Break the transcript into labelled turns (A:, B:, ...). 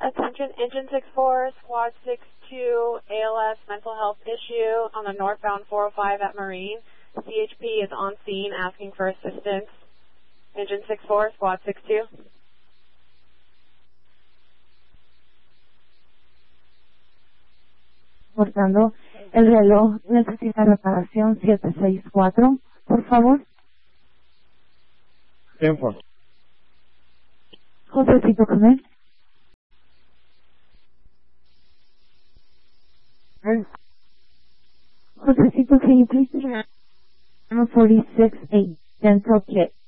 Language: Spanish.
A: Attention, Engine 6-4, Squad 6-2, ALS mental health issue on the northbound 405 at Marine. CHP is on scene asking for assistance. Engine 6-4, Squad 6-2.
B: Portando, el reloj necesita reparación 764, por favor.
C: 10-4.
B: Josecito, come. Josecito, can you please be 46-8 dental kit?